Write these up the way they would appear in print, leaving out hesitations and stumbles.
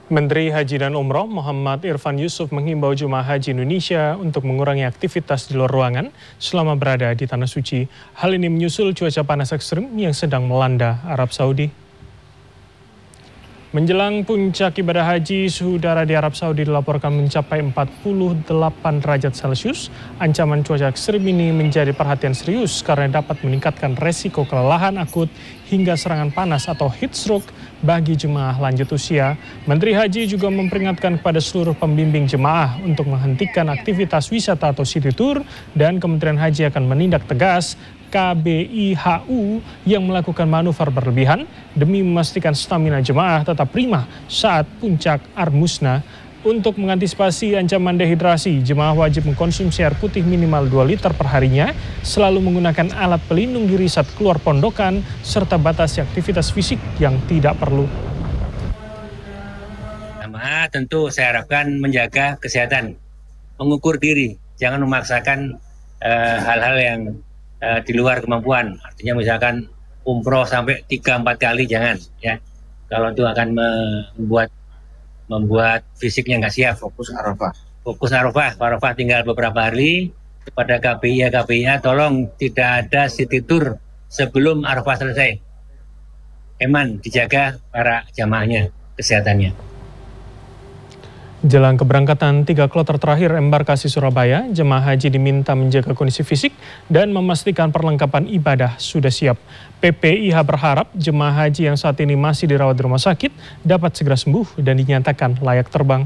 Menteri Haji dan Umroh Muhammad Irfan Yusuf menghimbau jemaah haji Indonesia untuk mengurangi aktivitas di luar ruangan selama berada di Tanah Suci. Hal ini menyusul cuaca panas ekstrim yang sedang melanda Arab Saudi. Menjelang puncak ibadah haji, suhu udara di Arab Saudi dilaporkan mencapai 48 derajat Celcius. Ancaman cuaca ekstrim ini menjadi perhatian serius karena dapat meningkatkan resiko kelelahan akut hingga serangan panas atau heat stroke bagi jemaah lanjut usia. Menteri Haji juga memperingatkan kepada seluruh pembimbing jemaah untuk menghentikan aktivitas wisata atau city tour, dan Kementerian Haji akan menindak tegas KBIHU yang melakukan manuver berlebihan demi memastikan stamina jemaah tetap prima saat puncak Armusna. Untuk mengantisipasi ancaman dehidrasi, jemaah wajib mengkonsumsi air putih minimal 2 liter per harinya, selalu menggunakan alat pelindung diri saat keluar pondokan, serta batasi aktivitas fisik yang tidak perlu. Jemaah tentu saya harapkan menjaga kesehatan, mengukur diri, jangan memaksakan hal-hal yang di luar kemampuan. Artinya misalkan umroh sampai 3-4 kali jangan, ya. Kalau itu akan membuat fisiknya nggak siap. Fokus Arafah tinggal beberapa hari. Kepada KPIA tolong tidak ada city tour sebelum Arafah selesai. Eman dijaga para jamaahnya, kesehatannya. Jelang keberangkatan 3 kloter terakhir embarkasi Surabaya, jemaah haji diminta menjaga kondisi fisik dan memastikan perlengkapan ibadah sudah siap. PPIH berharap jemaah haji yang saat ini masih dirawat di rumah sakit dapat segera sembuh dan dinyatakan layak terbang.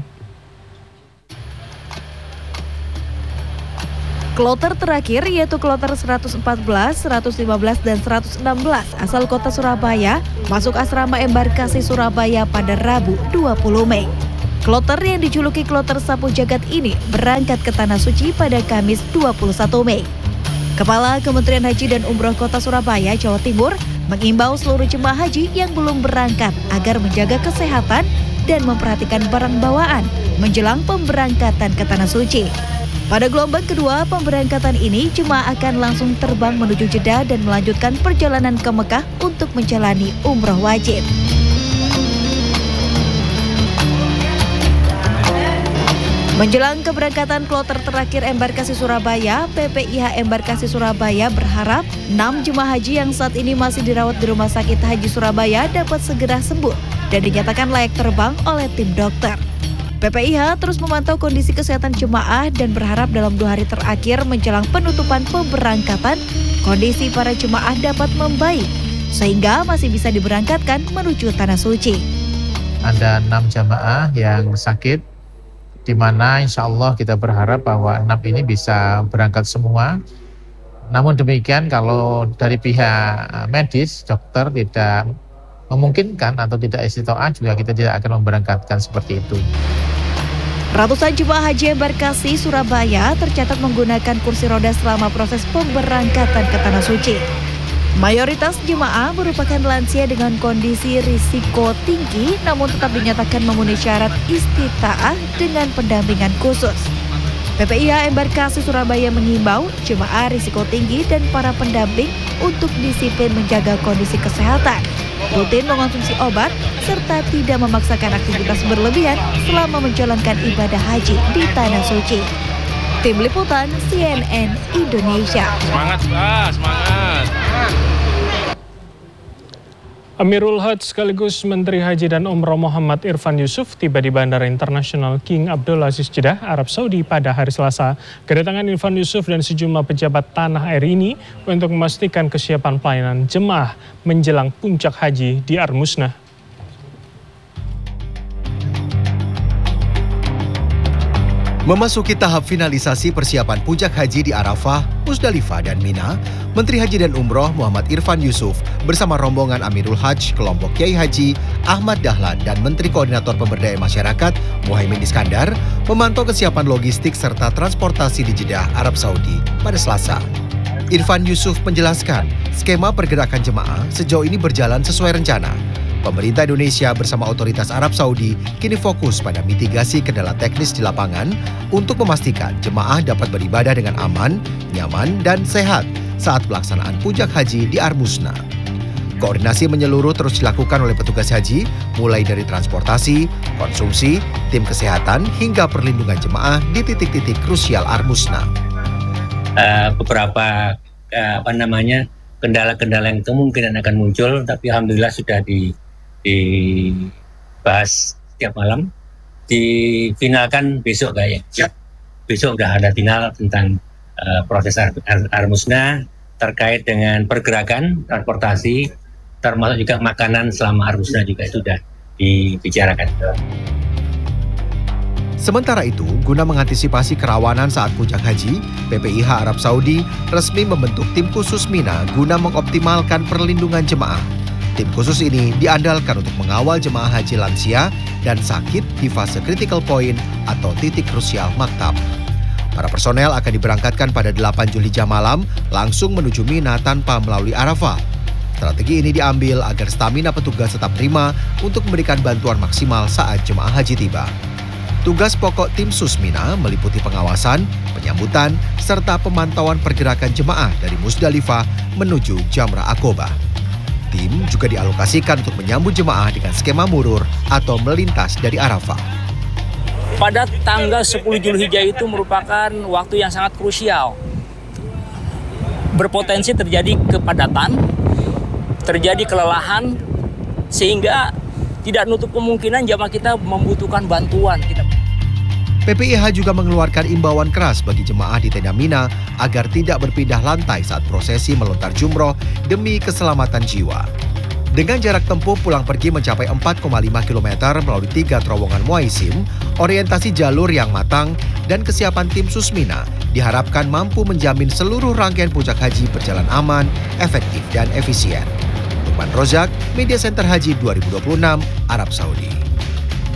Kloter terakhir yaitu kloter 114, 115, dan 116 asal kota Surabaya masuk asrama embarkasi Surabaya pada Rabu 20 Mei. Kloter yang dijuluki kloter sapu jagat ini berangkat ke Tanah Suci pada Kamis 21 Mei. Kepala Kementerian Haji dan Umroh Kota Surabaya, Jawa Timur, mengimbau seluruh jemaah haji yang belum berangkat agar menjaga kesehatan dan memperhatikan barang bawaan menjelang pemberangkatan ke Tanah Suci. Pada gelombang kedua pemberangkatan ini, jemaah akan langsung terbang menuju Jeddah dan melanjutkan perjalanan ke Mekah untuk menjalani umroh wajib. Menjelang keberangkatan kloter terakhir embarkasi Surabaya, PPIH Embarkasi Surabaya berharap 6 jemaah haji yang saat ini masih dirawat di Rumah Sakit Haji Surabaya dapat segera sembuh dan dinyatakan layak terbang oleh tim dokter. PPIH terus memantau kondisi kesehatan jemaah dan berharap dalam 2 hari terakhir menjelang penutupan pemberangkatan, kondisi para jemaah dapat membaik sehingga masih bisa diberangkatkan menuju Tanah Suci. Ada 6 jamaah yang sakit, di mana insya Allah kita berharap bahwa 6 ini bisa berangkat semua. Namun demikian kalau dari pihak medis, dokter tidak memungkinkan atau tidak istitoah, juga kita tidak akan memberangkatkan seperti itu. Ratusan jemaah haji embarkasi Surabaya tercatat menggunakan kursi roda selama proses pemberangkatan ke Tanah Suci. Mayoritas jemaah merupakan lansia dengan kondisi risiko tinggi, namun tetap dinyatakan memenuhi syarat istitaah dengan pendampingan khusus. PPIH Embarkasi Surabaya mengimbau jemaah risiko tinggi dan para pendamping untuk disiplin menjaga kondisi kesehatan, rutin mengonsumsi obat, serta tidak memaksakan aktivitas berlebihan selama menjalankan ibadah haji di Tanah Suci. Tim Liputan CNN Indonesia. Semangat, Pak, semangat. Amirul Hajj sekaligus Menteri Haji dan Umroh Muhammad Irfan Yusuf tiba di Bandara Internasional King Abdul Aziz Jeddah, Arab Saudi pada hari Selasa. Kedatangan Irfan Yusuf dan sejumlah pejabat tanah air ini untuk memastikan kesiapan pelayanan jemaah menjelang puncak haji di Armusna. Memasuki tahap finalisasi persiapan puncak haji di Arafah, Musdalifah, dan Mina, Menteri Haji dan Umroh Muhammad Irfan Yusuf bersama rombongan Amirul Hajj kelompok Kiai Haji Ahmad Dahlan dan Menteri Koordinator Pemberdayaan Masyarakat Muhaimin Iskandar memantau kesiapan logistik serta transportasi di Jeddah, Arab Saudi pada Selasa. Irfan Yusuf menjelaskan, skema pergerakan jemaah sejauh ini berjalan sesuai rencana. Pemerintah Indonesia bersama otoritas Arab Saudi kini fokus pada mitigasi kendala teknis di lapangan untuk memastikan jemaah dapat beribadah dengan aman, nyaman, dan sehat saat pelaksanaan puncak haji di Armusna. Koordinasi menyeluruh terus dilakukan oleh petugas haji, mulai dari transportasi, konsumsi, tim kesehatan, hingga perlindungan jemaah di titik-titik krusial Armusna. Beberapa kendala-kendala yang kemungkinan akan muncul, tapi alhamdulillah sudah dibahas setiap malam. Difinalkan besok kayaknya. Besok udah ada final tentang proses Armusna terkait dengan pergerakan, transportasi, termasuk juga makanan selama Armusna juga itu sudah dibicarakan. Sementara itu, guna mengantisipasi kerawanan saat puncak haji, PPIH Arab Saudi resmi membentuk tim khusus Mina guna mengoptimalkan perlindungan jemaah. Tim khusus ini diandalkan untuk mengawal jemaah haji lansia dan sakit di fase critical point atau titik krusial maktab. Para personel akan diberangkatkan pada 8 Juli jam malam langsung menuju Mina tanpa melalui Arafah. Strategi ini diambil agar stamina petugas tetap prima untuk memberikan bantuan maksimal saat jemaah haji tiba. Tugas pokok tim Susmina meliputi pengawasan, penyambutan, serta pemantauan pergerakan jemaah dari Musdalifah menuju Jamrah Aqobah. Tim juga dialokasikan untuk menyambut jemaah dengan skema murur atau melintas dari Arafah. Pada tanggal 10 Zulhijjah itu merupakan waktu yang sangat krusial. Berpotensi terjadi kepadatan, terjadi kelelahan, sehingga tidak nutup kemungkinan jamaah kita membutuhkan bantuan. PPIH juga mengeluarkan imbauan keras bagi jemaah di tenda Mina agar tidak berpindah lantai saat prosesi melontar jumroh demi keselamatan jiwa. Dengan jarak tempuh pulang pergi mencapai 4,5 km melalui 3 terowongan muaisim, orientasi jalur yang matang, dan kesiapan tim Susmina diharapkan mampu menjamin seluruh rangkaian puncak haji berjalan aman, efektif, dan efisien. Lukman Rozak, Media Center Haji 2026, Arab Saudi.